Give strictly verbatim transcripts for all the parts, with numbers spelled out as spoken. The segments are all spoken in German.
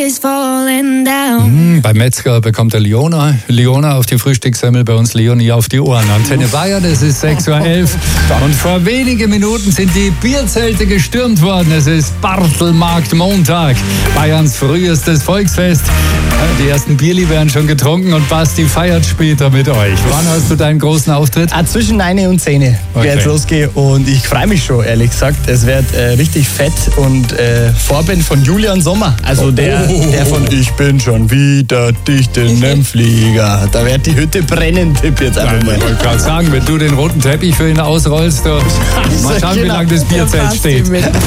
Mmh, beim Metzger bekommt der Leona, Leona auf die Frühstückssemmel, bei uns Leonie auf die Ohren. Antenne Bayern, es ist sechs Uhr elf und vor wenigen Minuten sind die Bierzelte gestürmt worden. Es ist Bartelmarkt-Montag, Bayerns frühestes Volksfest. Die ersten Bierli werden schon getrunken und Basti feiert später mit euch. Wann hast du deinen großen Auftritt? Ah, zwischen neun und zehn okay. wird es losgehen und ich freue mich schon, ehrlich gesagt. Es wird äh, richtig fett und äh, Vorband von Julian Sommer, also oh, der, oh, oh, der von oh. Ich bin schon wieder dicht in einem Flieger. Da wird die Hütte brennen, Tipp jetzt einfach mal. Ich wollte gerade sagen, wenn du den roten Teppich für ihn ausrollst, doch, mal schauen, genau. wie lange das Bierzelt steht.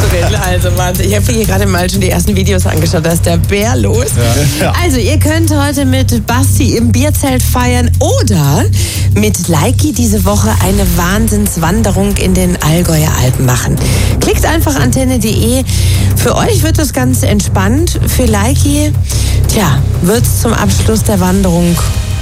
Also Wahnsinn, ich habe hier gerade mal schon die ersten Videos angeschaut, da ist der Bär los. Ja. Also ihr könnt heute mit Basti im Bierzelt feiern oder mit Leiki diese Woche eine Wahnsinnswanderung in den Allgäuer Alpen machen. Klickt einfach antenne punkt de. Für euch wird das ganz entspannt. Für Leiki, tja, wird es zum Abschluss der Wanderung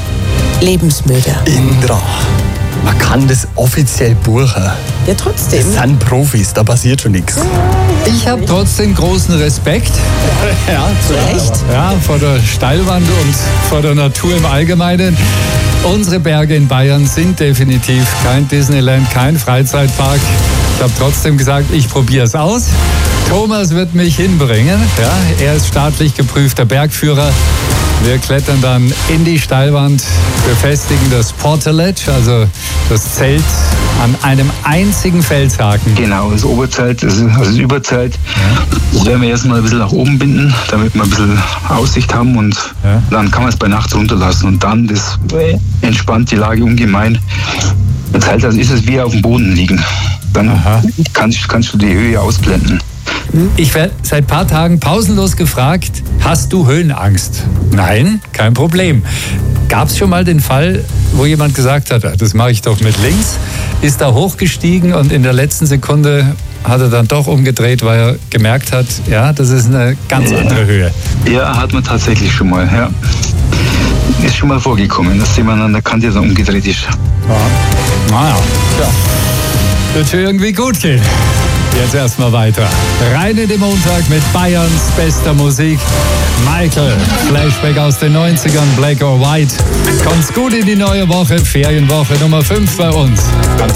lebensmüde. Indra, man kann das offiziell buchen. Ja, trotzdem. Das sind Profis, da passiert schon nichts. Ich habe trotzdem großen Respekt. Ja, zu Recht. Ja, vor der Steilwand und vor der Natur im Allgemeinen. Unsere Berge in Bayern sind definitiv kein Disneyland, kein Freizeitpark. Ich habe trotzdem gesagt, ich probiere es aus. Thomas wird mich hinbringen. Ja, er ist staatlich geprüfter Bergführer. Wir klettern dann in die Steilwand, befestigen das Portaledge, also das Zelt, an einem einzigen Felshaken. Genau, das Oberzelt, also das Überzelt. Ja. Das werden wir erstmal ein bisschen nach oben binden, damit wir ein bisschen Aussicht haben und ja. dann kann man es bei Nacht runterlassen und dann das entspannt die Lage ungemein. Das Zelt, also ist es wie auf dem Boden liegen. Dann kannst, kannst du die Höhe ausblenden. Ich werde seit ein paar Tagen pausenlos gefragt, hast du Höhenangst? Nein, kein Problem. Gab es schon mal den Fall, wo jemand gesagt hat, das mache ich doch mit links, ist da hochgestiegen und in der letzten Sekunde hat er dann doch umgedreht, weil er gemerkt hat, ja, das ist eine ganz ja. andere Höhe. Ja, hat man tatsächlich schon mal, ja. Ist schon mal vorgekommen, dass jemand an der Kante dann umgedreht ist. Ja. Naja, ja. Wird schon irgendwie gut gehen. Jetzt erstmal weiter. Rein in den Montag mit Bayerns bester Musik. Michael, Flashback aus den neunzigern, Black or White. Kommt's gut in die neue Woche, Ferienwoche Nummer fünf bei uns.